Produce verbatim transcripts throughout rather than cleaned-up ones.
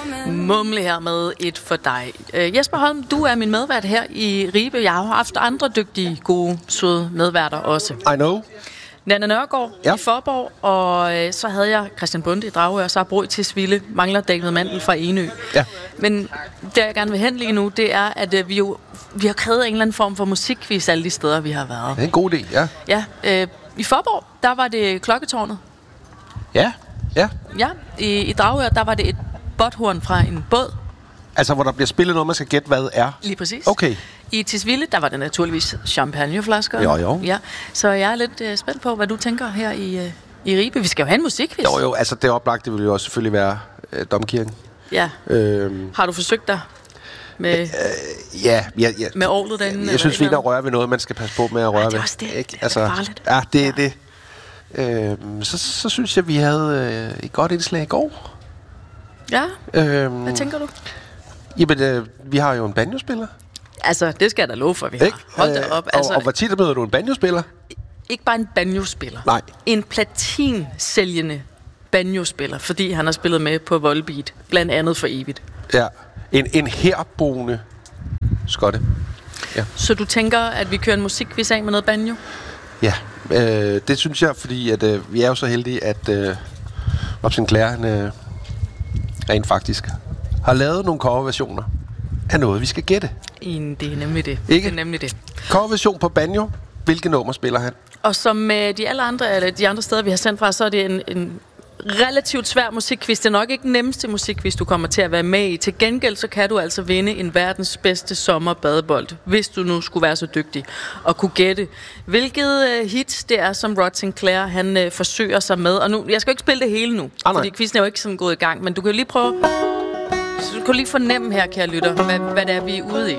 Mumle her med et for dig. Uh, Jesper Holm, du er min medvært her i Ribe. Jeg har haft andre dygtige, gode, søde medværter også. I know. Nanna Nørgaard ja. i Forborg, og øh, så havde jeg Christian Bonde i Dragør, og så har Bro i Tisvilde, mangler David Mandel fra Enø. Ja. Men det, jeg gerne vil hen lige nu, det er, at øh, vi jo vi har krævet en eller anden form for musikquiz alle de steder, vi har været. Det er en god idé, ja. Ja, øh, i Forborg, der var det Klokketårnet. Ja, ja. Ja, i, i Dragør, der var det et botthorn fra en båd. Altså, hvor der bliver spillet noget, man skal gætte, hvad er? Lige præcis. Okay. I Tisvilde, der var det naturligvis champagneflasker. Jo, jo. Ja, så jeg er lidt øh, spændt på, hvad du tænker her i, øh, i Ribe. Vi skal jo have en musikquiz. Jo, jo, altså det oplagte vil jo også selvfølgelig være øh, Domkirken. Ja. Øhm. Har du forsøgt dig med, øh, ja, ja, ja. med orglet derinde? Jeg, jeg synes, vi ikke rører ved noget, man skal passe på med at røre ved. Ja, det er også det. Ikke? Det er altså, farligt. Ja, det er ja. det. Øhm, så, så synes jeg, vi havde øh, et godt indslag i går. Ja? Øhm, hvad tænker du? Jamen, øh, vi har jo en banjospiller. Altså, det skal jeg da love for, vi har. Ikke? Hold da op. Øh, altså, og, og hvor tit møder du en banjospiller? Ikke bare en banjospiller. Nej. En platinsælgende banjospiller, fordi han har spillet med på Volbeat, blandt andet for evigt. Ja. En, en herboende skotte. Ja. Så du tænker, at vi kører en musikquiz af med noget banjo? Ja, øh, det synes jeg, fordi at, øh, vi er jo så heldige, at øh, Rob Sinclair, han øh, rent faktisk har lavet nogle coverversioner af noget, vi skal gætte. En, det er nemlig det. Ikke? Det er nemlig det. Coverversion på banjo. Hvilke nummer spiller han? Og som med de alle andre, eller de andre steder, vi har sendt fra, så er det en, en relativt svær musikquiz. Det er nok ikke den nemmeste musikquiz, du kommer til at være med i. Til gengæld, så kan du altså vinde en verdens bedste sommerbadebold, hvis du nu skulle være så dygtig og kunne gætte, hvilket uh, hit det er, som Rod Sinclair, han uh, forsøger sig med. Og nu, jeg skal jo ikke spille det hele nu, ah, fordi quizzen er jo ikke sådan gået i gang, men du kan lige prøve, så du kan lige fornemme her, kære lytter, hvad, hvad det er, vi er ude i.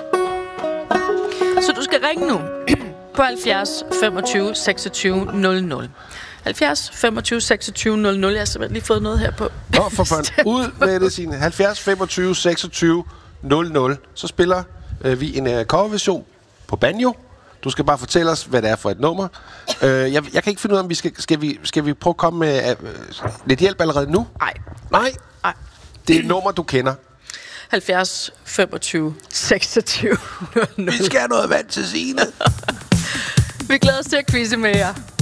Så du skal ringe nu på halvfjerds femogtyve seksogtyve nul nul. halvfjerds femogtyve seksogtyve nul nul. Jeg har simpelthen lige fået noget her på. Nå, for fanden. Ud med det, Signe. halvfjerds femogtyve seksogtyve nul nul. Så spiller øh, vi en øh, coverversion på banjo. Du skal bare fortælle os, hvad det er for et nummer. Øh, jeg, jeg kan ikke finde ud af, om vi skal, skal, vi, skal vi prøve at komme med øh, lidt hjælp allerede nu? Nej. Nej? Nej. Det er et nummer, du kender. halvfjerds femogtyve seksogtyve nul nul. Vi skal have noget vand til Signe. Vi glæder os til at quizze med jer.